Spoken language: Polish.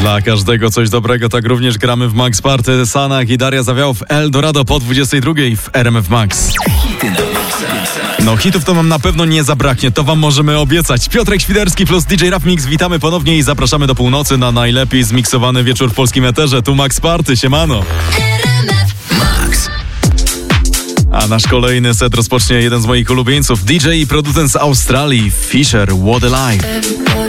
Dla każdego coś dobrego, tak również gramy w Max Party. Sanach i Daria Zawiałow, Eldorado po 22 w RMF Max. No hitów to nam na pewno nie zabraknie, to wam możemy obiecać. Piotrek Świderski plus DJ Rap Mix, witamy ponownie i zapraszamy do północy na najlepiej zmiksowany wieczór w polskim eterze. Tu Max Party, siemano. Max. A nasz kolejny set rozpocznie jeden z moich ulubieńców, DJ i producent z Australii, Fisher, What a Life.